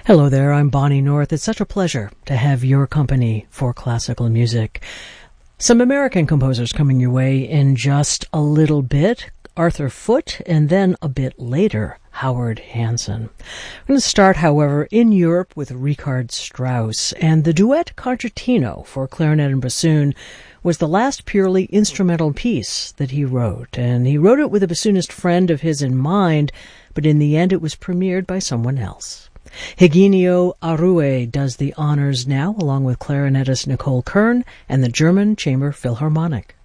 Hello there, I'm Bonnie North. It's such a pleasure to have your company for classical music. Some American composers coming your way in just a little bit. Arthur Foote, and then a bit later, Howard Hanson. We're going to start, however, in Europe with Richard Strauss, and the duet Concertino for clarinet and bassoon was the last purely instrumental piece that he wrote, and he wrote it with a bassoonist friend of his in mind, but in the end it was premiered by someone else. Higinio Arue does the honors now, along with clarinetist Nicole Kern and the German Chamber Philharmonic.